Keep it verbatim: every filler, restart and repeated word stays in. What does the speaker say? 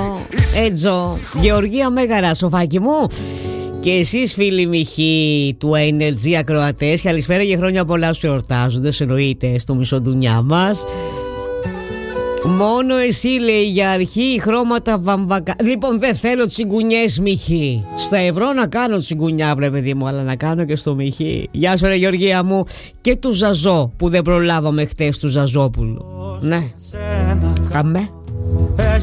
Έτζο. Γεωργία Μέγαρα, σοφάκι μου. Και εσείς φίλοι μοιχοί του Energy ακροατές, καλησπέρα και χρόνια πολλά στους εορτάζοντες, εννοείται στο μισοντουνιά μας. Μόνο εσύ, λέει, για αρχή χρώματα βαμβακά. Λοιπόν, δεν θέλω τσιγκουνιές μοιχοί. Στα ευρώ να κάνω τσιγκουνιά, βρε παιδί μου, αλλά να κάνω και στο μοιχοί. Γεια σου ρε Γεωργία μου. Και του Ζαζό που δεν προλάβαμε χτες, του Ζαζόπουλου. Ναι. Καμέ.